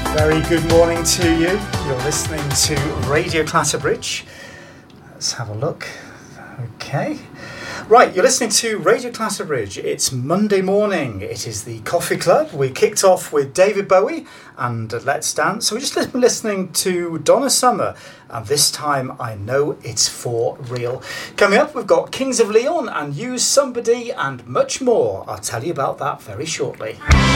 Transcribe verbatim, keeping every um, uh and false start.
Very good morning to you. You're listening to Radio Clatterbridge. Let's have a look. Okay. Right, you're listening to Radio Clatterbridge. It's Monday morning. It is the Coffee Club. We kicked off with David Bowie and Let's Dance. So we're just listening to Donna Summer. And this time, I Know It's For Real. Coming up, we've got Kings of Leon and Use Somebody and much more. I'll tell you about that very shortly.